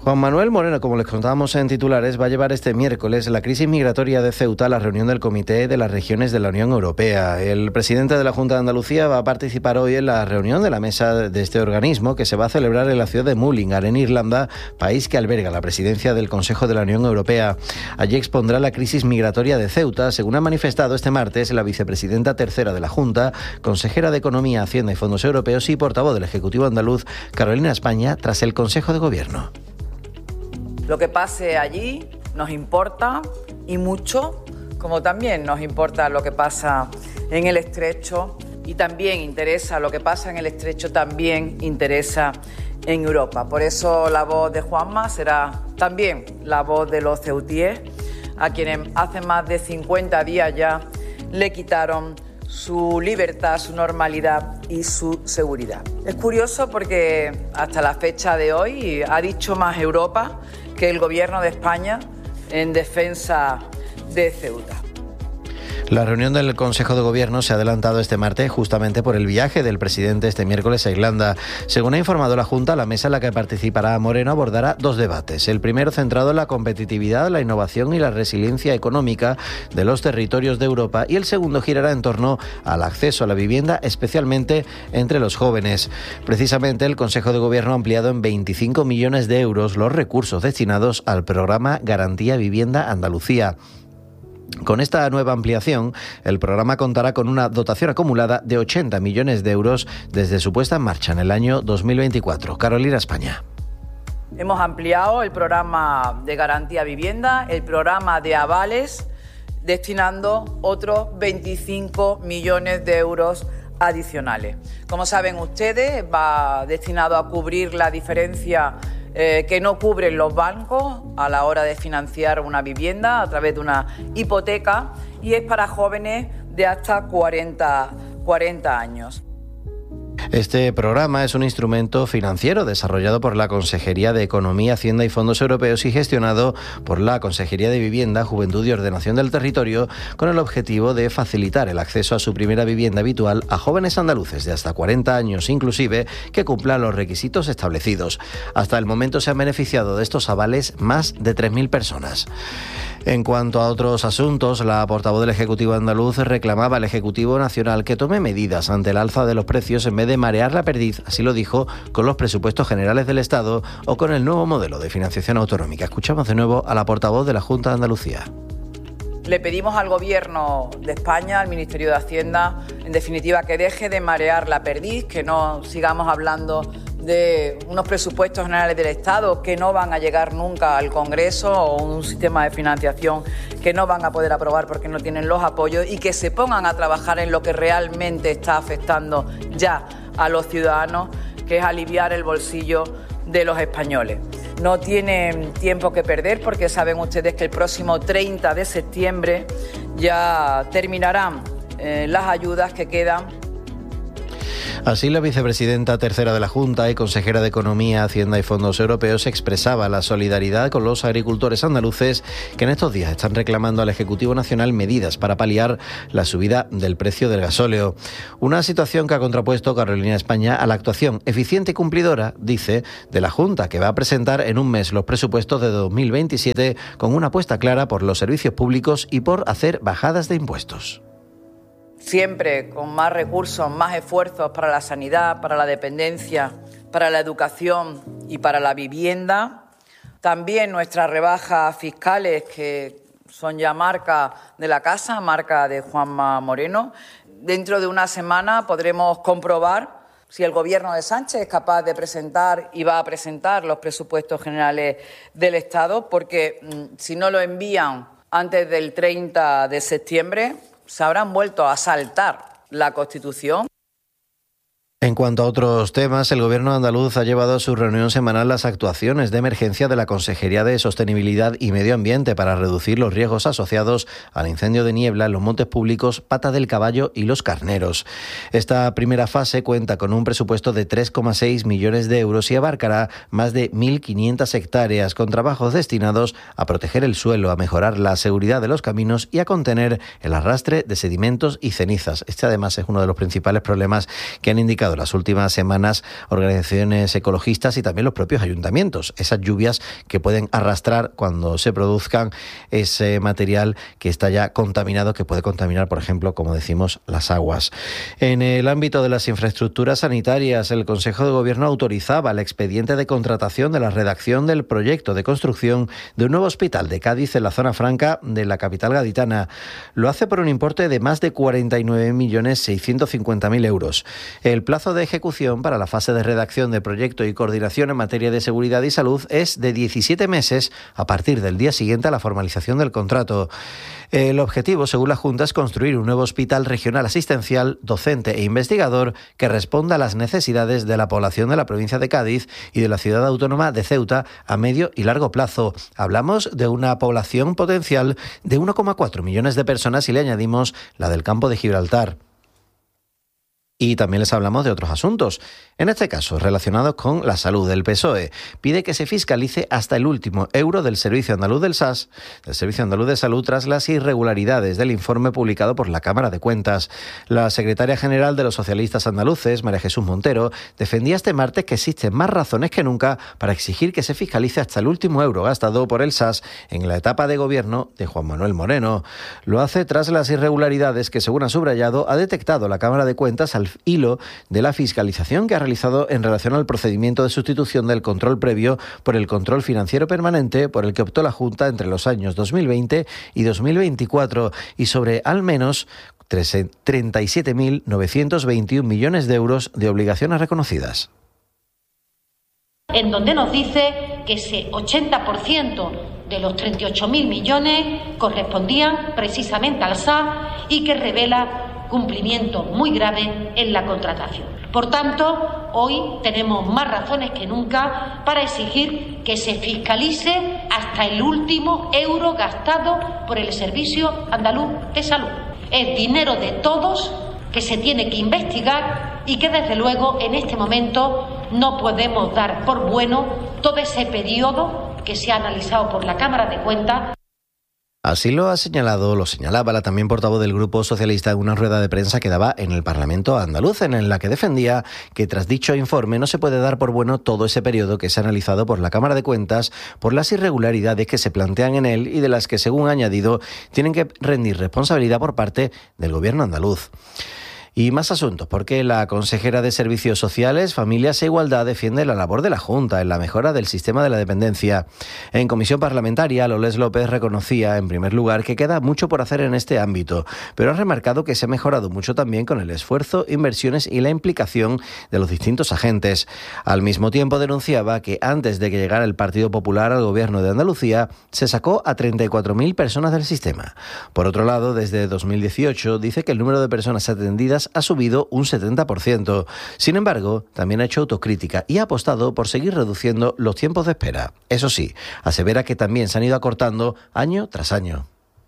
Juan Manuel Moreno, como les contábamos en titulares, va a llevar este miércoles la crisis migratoria de Ceuta a la reunión del Comité de las Regiones de la Unión Europea. El presidente de la Junta de Andalucía va a participar hoy en la reunión de la mesa de este organismo, que se va a celebrar en la ciudad de Mullingar, en Irlanda, país que alberga la presidencia del Consejo de la Unión Europea. Allí expondrá la crisis migratoria de Ceuta, según ha manifestado este martes la vicepresidenta tercera de la Junta, consejera de Economía, Hacienda y Fondos Europeos y portavoz del Ejecutivo andaluz, Carolina España, tras el Consejo de Gobierno. Lo que pase allí nos importa y mucho, como también nos importa lo que pasa en el Estrecho y también interesa lo que pasa en el Estrecho, también interesa en Europa. Por eso la voz de Juanma será también la voz de los ceutíes, a quienes hace más de 50 días ya le quitaron su libertad, su normalidad y su seguridad. Es curioso porque hasta la fecha de hoy ha dicho más Europa que el Gobierno de España en defensa de Ceuta. La reunión del Consejo de Gobierno se ha adelantado este martes justamente por el viaje del presidente este miércoles a Irlanda. Según ha informado la Junta, la mesa en la que participará Moreno abordará dos debates. El primero centrado en la competitividad, la innovación y la resiliencia económica de los territorios de Europa, y el segundo girará en torno al acceso a la vivienda, especialmente entre los jóvenes. Precisamente el Consejo de Gobierno ha ampliado en 25 millones de euros los recursos destinados al programa Garantía Vivienda Andalucía. Con esta nueva ampliación, el programa contará con una dotación acumulada de 80 millones de euros desde su puesta en marcha en el año 2024. Carolina España. Hemos ampliado el programa de Garantía Vivienda, el programa de avales, destinando otros 25 millones de euros adicionales. Como saben ustedes, va destinado a cubrir la diferencia que no cubren los bancos a la hora de financiar una vivienda a través de una hipoteca, y es para jóvenes de hasta 40 años. Este programa es un instrumento financiero desarrollado por la Consejería de Economía, Hacienda y Fondos Europeos y gestionado por la Consejería de Vivienda, Juventud y Ordenación del Territorio, con el objetivo de facilitar el acceso a su primera vivienda habitual a jóvenes andaluces de hasta 40 años inclusive, que cumplan los requisitos establecidos. Hasta el momento se han beneficiado de estos avales más de 3.000 personas. En cuanto a otros asuntos, la portavoz del Ejecutivo andaluz reclamaba al Ejecutivo Nacional que tome medidas ante el alza de los precios en vez de marear la perdiz, así lo dijo, con los presupuestos generales del Estado o con el nuevo modelo de financiación autonómica. Escuchamos de nuevo a la portavoz de la Junta de Andalucía. Le pedimos al Gobierno de España, al Ministerio de Hacienda, en definitiva, que deje de marear la perdiz, que no sigamos hablando de unos presupuestos generales del Estado que no van a llegar nunca al Congreso, o un sistema de financiación que no van a poder aprobar porque no tienen los apoyos, y que se pongan a trabajar en lo que realmente está afectando ya a los ciudadanos, que es aliviar el bolsillo de los españoles. No tienen tiempo que perder porque saben ustedes que el próximo 30 de septiembre ya terminarán las ayudas que quedan. Así, la vicepresidenta tercera de la Junta y consejera de Economía, Hacienda y Fondos Europeos expresaba la solidaridad con los agricultores andaluces que en estos días están reclamando al Ejecutivo Nacional medidas para paliar la subida del precio del gasóleo. Una situación que ha contrapuesto Carolina España a la actuación eficiente y cumplidora, dice, de la Junta, que va a presentar en un mes los presupuestos de 2027 con una apuesta clara por los servicios públicos y por hacer bajadas de impuestos. Siempre con más recursos, más esfuerzos para la sanidad, para la dependencia, para la educación y para la vivienda. También nuestras rebajas fiscales, que son ya marca de la casa, marca de Juanma Moreno. Dentro de una semana podremos comprobar si el Gobierno de Sánchez es capaz de presentar y va a presentar los presupuestos generales del Estado, porque si no lo envían antes del 30 de septiembre, se habrán vuelto a saltar la Constitución. En cuanto a otros temas, el Gobierno andaluz ha llevado a su reunión semanal las actuaciones de emergencia de la Consejería de Sostenibilidad y Medio Ambiente para reducir los riesgos asociados al incendio de niebla en los montes públicos Pata del Caballo y Los Carneros. Esta primera fase cuenta con un presupuesto de 3,6 millones de euros y abarcará más de 1.500 hectáreas, con trabajos destinados a proteger el suelo, a mejorar la seguridad de los caminos y a contener el arrastre de sedimentos y cenizas. Este, además, es uno de los principales problemas que han indicado denunciado en las últimas semanas organizaciones ecologistas y también los propios ayuntamientos. Esas lluvias que pueden arrastrar cuando se produzcan ese material que está ya contaminado, que puede contaminar, por ejemplo, como decimos, las aguas. En el ámbito de las infraestructuras sanitarias, el Consejo de Gobierno autorizaba el expediente de contratación de la redacción del proyecto de construcción de un nuevo hospital de Cádiz en la zona franca de la capital gaditana. Lo hace por un importe de más de 49.650.000 euros. El plazo de ejecución para la fase de redacción de proyecto y coordinación en materia de seguridad y salud es de 17 meses a partir del día siguiente a la formalización del contrato. El objetivo, según la Junta, es construir un nuevo hospital regional asistencial, docente e investigador que responda a las necesidades de la población de la provincia de Cádiz y de la ciudad autónoma de Ceuta a medio y largo plazo. Hablamos de una población potencial de 1,4 millones de personas y le añadimos la del campo de Gibraltar. Y también les hablamos de otros asuntos, en este caso relacionados con la salud. El PSOE pide que se fiscalice hasta el último euro del Servicio Andaluz del SAS, del Servicio Andaluz de Salud, tras las irregularidades del informe publicado por la Cámara de Cuentas. La secretaria general de los socialistas andaluces, María Jesús Montero, defendía este martes que existen más razones que nunca para exigir que se fiscalice hasta el último euro gastado por el SAS en la etapa de gobierno de Juan Manuel Moreno. Lo hace tras las irregularidades que, según ha subrayado, ha detectado la Cámara de Cuentas al hilo de la fiscalización que ha realizado en relación al procedimiento de sustitución del control previo por el control financiero permanente por el que optó la Junta entre los años 2020 y 2024 y sobre al menos 37.921 millones de euros de obligaciones reconocidas. En donde nos dice que ese 80% de los 38.000 millones correspondían precisamente al SAS y que revela cumplimiento muy grave en la contratación. Por tanto, hoy tenemos más razones que nunca para exigir que se fiscalice hasta el último euro gastado por el Servicio Andaluz de Salud. Es dinero de todos que se tiene que investigar y que desde luego en este momento no podemos dar por bueno todo ese periodo que se ha analizado por la Cámara de Cuentas. Así lo señalaba la también portavoz del Grupo Socialista en una rueda de prensa que daba en el Parlamento andaluz, en la que defendía que tras dicho informe no se puede dar por bueno todo ese periodo que se ha analizado por la Cámara de Cuentas por las irregularidades que se plantean en él y de las que, según ha añadido, tienen que rendir responsabilidad por parte del Gobierno andaluz. Y más asuntos, porque la consejera de Servicios Sociales, Familias e Igualdad defiende la labor de la Junta en la mejora del sistema de la dependencia. En comisión parlamentaria, Loles López reconocía, en primer lugar, que queda mucho por hacer en este ámbito, pero ha remarcado que se ha mejorado mucho también con el esfuerzo, inversiones y la implicación de los distintos agentes. Al mismo tiempo denunciaba que antes de que llegara el Partido Popular al Gobierno de Andalucía, se sacó a 34.000 personas del sistema. Por otro lado, desde 2018 dice que el número de personas atendidas ha subido un 70%. Sin embargo, también ha hecho autocrítica y ha apostado por seguir reduciendo los tiempos de espera. Eso sí, asevera que también se han ido acortando año tras año.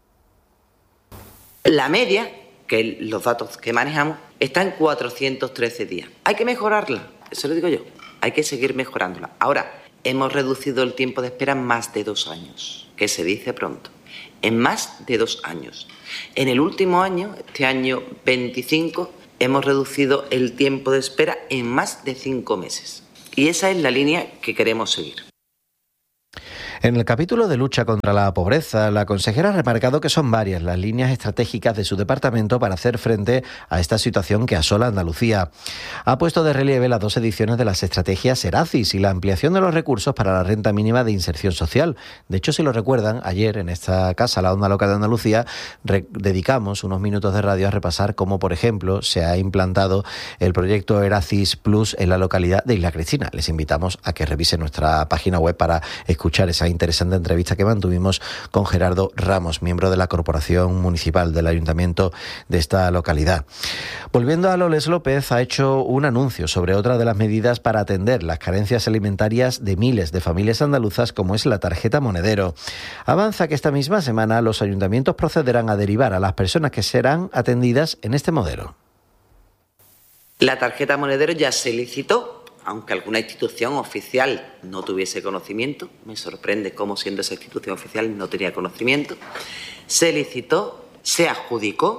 La media, que los datos que manejamos, está en 413 días. Hay que mejorarla, eso lo digo yo. Hay que seguir mejorándola. Ahora, hemos reducido el tiempo de espera en más de 2 años, que se dice pronto. En más de 2 años. En el último año, este año 25, hemos reducido el tiempo de espera en más de 5 meses. Y esa es la línea que queremos seguir. En el capítulo de lucha contra la pobreza, la consejera ha remarcado que son varias las líneas estratégicas de su departamento para hacer frente a esta situación que asola Andalucía. Ha puesto de relieve las 2 ediciones de las estrategias Seracis y la ampliación de los recursos para la renta mínima de inserción social. De hecho, si lo recuerdan, ayer en esta casa, la Onda Local de Andalucía, dedicamos unos minutos de radio a repasar cómo, por ejemplo, se ha implantado el proyecto Eracis Plus en la localidad de Isla Cristina. Les invitamos a que revisen nuestra página web para escuchar esa interesante entrevista que mantuvimos con Gerardo Ramos, miembro de la Corporación Municipal del Ayuntamiento de esta localidad. Volviendo a Loles López, ha hecho un anuncio sobre otra de las medidas para atender las carencias alimentarias de miles de familias andaluzas, como es la tarjeta Monedero. Avanza que esta misma semana los ayuntamientos procederán a derivar a las personas que serán atendidas en este modelo. La tarjeta Monedero ya se licitó, aunque alguna institución oficial no tuviese conocimiento. Me sorprende cómo, siendo esa institución oficial, no tenía conocimiento. Se licitó, se adjudicó,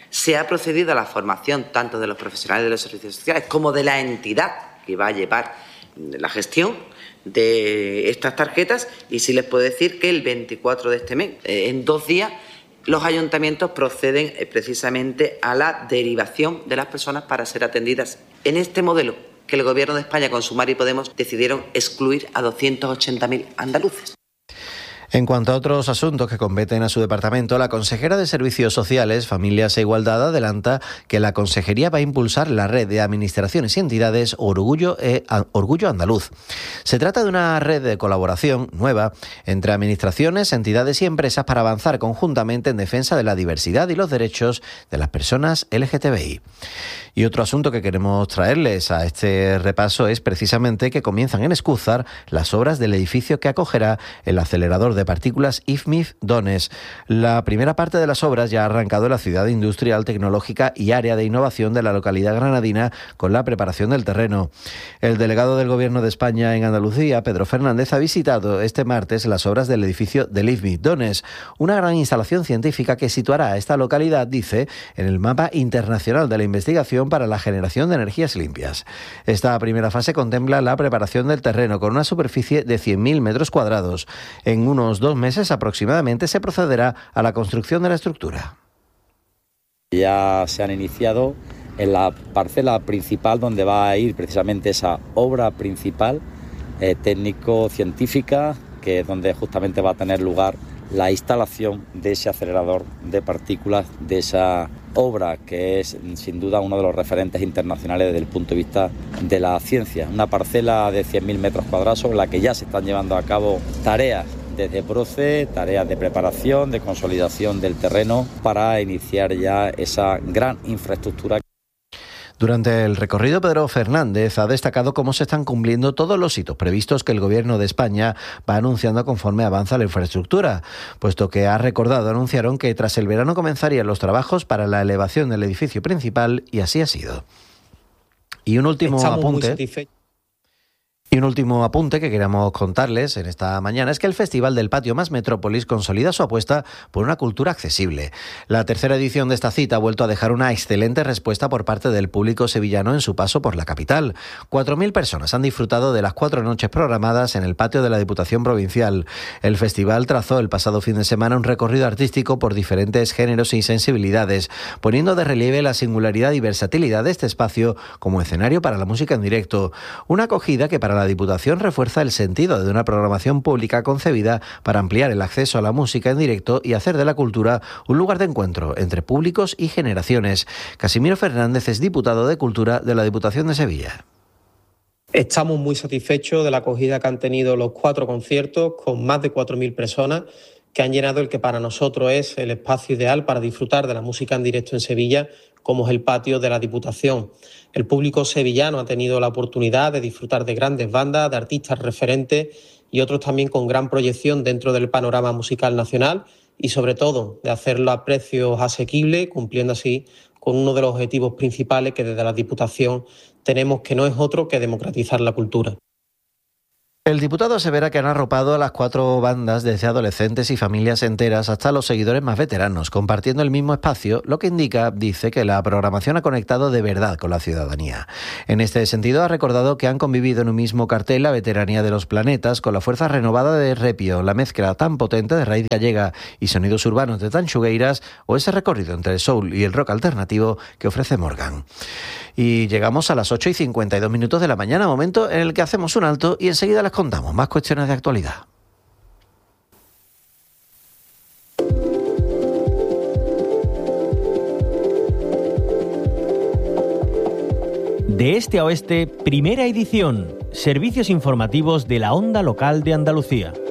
Se ha procedido a la formación tanto de los profesionales de los servicios sociales como de la entidad que va a llevar la gestión de estas tarjetas, y sí les puedo decir que el 24 de este mes, en 2 días, los ayuntamientos proceden precisamente a la derivación de las personas para ser atendidas en este modelo que el Gobierno de España con Sumar y Podemos decidieron excluir a 280.000 andaluces. En cuanto a otros asuntos que competen a su departamento, la consejera de Servicios Sociales, Familias e Igualdad adelanta que la consejería va a impulsar la red de administraciones y entidades Orgullo Andaluz. Se trata de una red de colaboración nueva entre administraciones, entidades y empresas para avanzar conjuntamente en defensa de la diversidad y los derechos de las personas LGTBI. Y otro asunto que queremos traerles a este repaso es precisamente que comienzan en Escúzar las obras del edificio que acogerá el acelerador de partículas IFMIF Donés. La primera parte de las obras ya ha arrancado en la ciudad industrial, tecnológica y área de innovación de la localidad granadina con la preparación del terreno. El delegado del Gobierno de España en Andalucía, Pedro Fernández, ha visitado este martes las obras del edificio del IFMIF Donés, una gran instalación científica que situará a esta localidad, dice, en el mapa internacional de la investigación para la generación de energías limpias. Esta primera fase contempla la preparación del terreno con una superficie de 100.000 metros cuadrados. En unos 2 meses aproximadamente se procederá a la construcción de la estructura. Ya se han iniciado en la parcela principal donde va a ir precisamente esa obra principal técnico-científica, que es donde justamente va a tener lugar la instalación de ese acelerador de partículas, de esa obra que es sin duda uno de los referentes internacionales desde el punto de vista de la ciencia. Una parcela de 100.000 metros cuadrados sobre la que ya se están llevando a cabo tareas desde PROCE, tareas de preparación, de consolidación del terreno para iniciar ya esa gran infraestructura. Durante el recorrido, Pedro Fernández ha destacado cómo se están cumpliendo todos los hitos previstos que el Gobierno de España va anunciando conforme avanza la infraestructura, puesto que anunciaron que tras el verano comenzarían los trabajos para la elevación del edificio principal, y así ha sido. Y un último apunte que queremos contarles en esta mañana es que el Festival del Patio Más Metrópolis consolida su apuesta por una cultura accesible. La tercera edición de esta cita ha vuelto a dejar una excelente respuesta por parte del público sevillano en su paso por la capital. 4.000 personas han disfrutado de las 4 noches programadas en el patio de la Diputación Provincial. El festival trazó el pasado fin de semana un recorrido artístico por diferentes géneros y sensibilidades, poniendo de relieve la singularidad y versatilidad de este espacio como escenario para la música en directo. Una acogida que para la Diputación refuerza el sentido de una programación pública concebida para ampliar el acceso a la música en directo y hacer de la cultura un lugar de encuentro entre públicos y generaciones. Casimiro Fernández es diputado de Cultura de la Diputación de Sevilla. Estamos muy satisfechos de la acogida que han tenido los 4 conciertos, con más de 4.000 personas, que han llenado el que para nosotros es el espacio ideal para disfrutar de la música en directo en Sevilla, como es el patio de la Diputación. El público sevillano ha tenido la oportunidad de disfrutar de grandes bandas, de artistas referentes y otros también con gran proyección dentro del panorama musical nacional, y sobre todo de hacerlo a precios asequibles, cumpliendo así con uno de los objetivos principales que desde la Diputación tenemos, que no es otro que democratizar la cultura. El diputado asevera que han arropado a las 4 bandas desde adolescentes y familias enteras hasta los seguidores más veteranos, compartiendo el mismo espacio, lo que indica, dice, que la programación ha conectado de verdad con la ciudadanía. En este sentido, ha recordado que han convivido en un mismo cartel la veteranía de los planetas con la fuerza renovada de Repio, la mezcla tan potente de raíz gallega y sonidos urbanos de Tanchugueiras, o ese recorrido entre el soul y el rock alternativo que ofrece Morgan. Y llegamos a las 8:52 de la mañana, momento en el que hacemos un alto y enseguida les contamos más cuestiones de actualidad. De este a oeste, primera edición. Servicios informativos de la Onda Local de Andalucía.